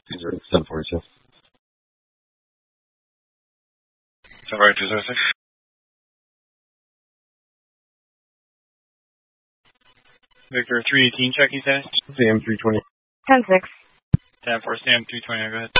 742. 74206. Victor 318, checking status. Sam 320. 10-6. 10-4, Sam 220, go ahead.